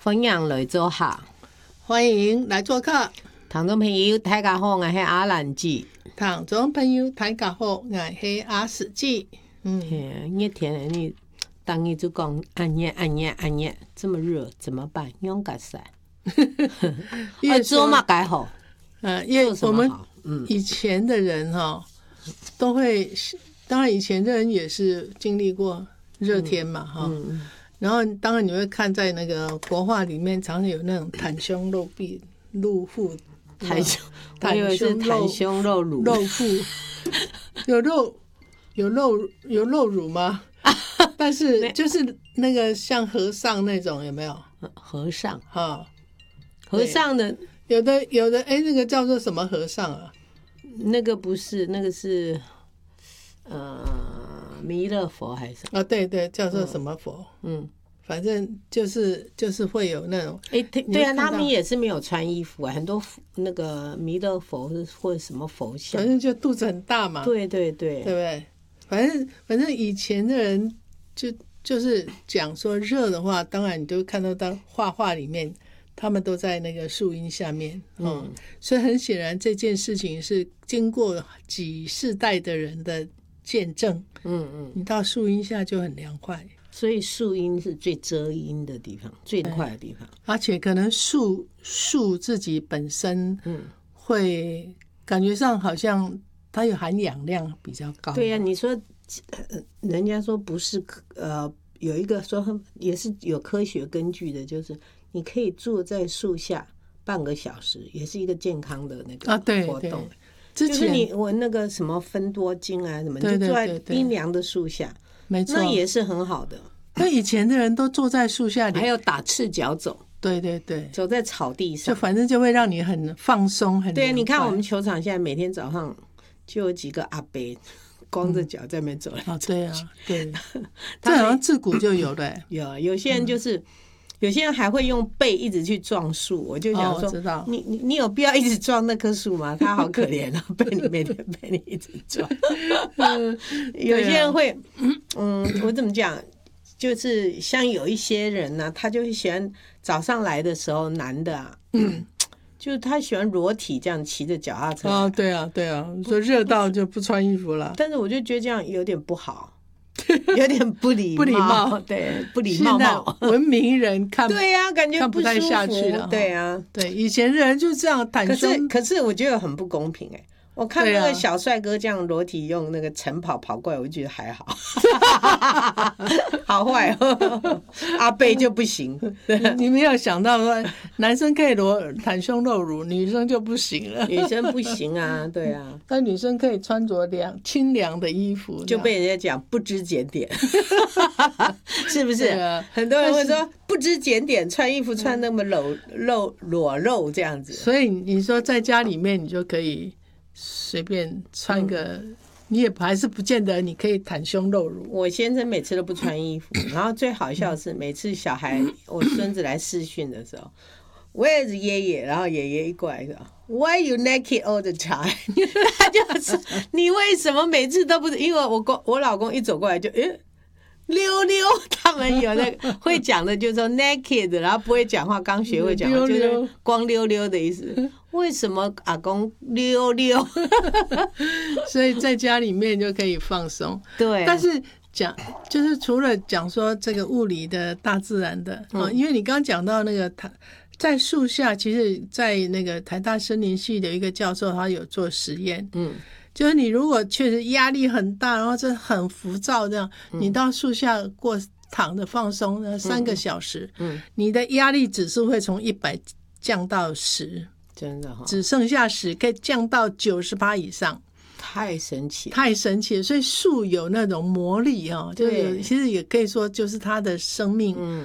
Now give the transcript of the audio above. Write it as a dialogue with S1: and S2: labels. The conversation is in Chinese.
S1: 欢迎来做客，
S2: 欢迎来做客。
S1: 听众朋友大家好，我是阿兰姐。
S2: 听众朋友大家好，我是阿史记。
S1: 热天的你当你就讲暗热，这么热怎么办？用改善。做嘛改好？
S2: 因为我们以前的人都会，当然以前的人也是经历过热天嘛然后当然你会看在那个国画里面，常常有那种袒胸露臂、露腹。
S1: 袒胸露乳，
S2: 露腹有露乳吗？但是就是那个像和尚那种有没有？
S1: 和尚
S2: 和
S1: 尚的
S2: 有的那个叫做什么和尚啊？
S1: 那个不是，那个是弥勒佛还是？
S2: 对，叫做什么佛？反正就是会有那种
S1: 对啊，他们也是没有穿衣服很多那个弥勒佛或者什么佛像，
S2: 反正就肚子很大嘛。
S1: 对，
S2: 对不对？反正以前的人就是讲说热的话，当然你就看到画里面，他们都在那个树荫下面，所以很显然这件事情是经过几世代的人的见证。你到树荫下就很凉快。
S1: 所以树荫是最遮阴的地方，最快的地方，
S2: 而且可能树自己本身，会感觉上好像它有含氧量比较高。
S1: 对呀，你说，人家说不是有一个说也是有科学根据的，就是你可以坐在树下半个小时，也是一个健康的那个活动。就是你闻那个什么芬多精啊什么，就坐在阴凉的树下。
S2: 没错，
S1: 那也是很好的。
S2: 那以前的人都坐在树下里，
S1: 还有打赤脚走。
S2: 对，
S1: 走在草地上，
S2: 就反正就会让你很放松，很
S1: 对。你看我们球场现在每天早上就有几个阿伯光着脚在那边走来走去。
S2: 对啊，对，这好像自古就有的。
S1: 有些人就是。有些人还会用背一直去撞树，我就想说，你有必要一直撞那棵树吗？他好可怜啊，每天被你一直撞。有些人会，我怎么讲？就是像有一些人呢，他就会喜欢早上来的时候，男的啊，就是他喜欢裸体这样骑着脚踏车。
S2: 对啊，说热到就不穿衣服了。
S1: 但是我就觉得这样有点不好。有点不礼貌，对，不礼貌。
S2: 现在文明人看
S1: 对呀，感觉
S2: 不太下去了。
S1: 对啊，
S2: 对，以前的人就这样袒胸。
S1: 可是我觉得很不公平我看那个小帅哥这样裸体用那个晨跑过来，我就觉得还好。好坏阿贝就不行。
S2: 你没有想到说男生可以袒胸露乳，女生就不行了。
S1: 女生不行啊，对啊。
S2: 但女生可以穿着清凉的衣服，
S1: 就被人家讲不知检点。是不是？很多人会说不知检点，穿衣服穿那么裸露这样子。
S2: 所以你说在家里面你就可以随便穿个，你也还是不见得你可以袒胸露乳。
S1: 我先生每次都不穿衣服，然后最好笑的是每次小孩我孙子来视讯的时候，我也是爷爷，然后爷爷一过来说 Why you naked all the time？ 他就是你为什么每次都不是？因为我老公一走过来就溜溜，他们有那个会讲的，就是说 naked， 然后不会讲话，刚学会讲话，就是光溜溜的意思。为什么阿公溜溜？
S2: 所以在家里面就可以放松。
S1: 对，
S2: 但是就是除了讲说这个物理的、大自然的因为你刚刚讲到那个在树下，其实，在那个台大森林系的一个教授，他有做实验。就是你如果确实压力很大，然后真的很浮躁这样，你到树下躺着放松3个小时，你的压力指数会从100降到10，
S1: 真的
S2: 只剩下10，可以降到90%以上。
S1: 太神奇
S2: 了，所以树有那种魔力就是其实也可以说就是它的生命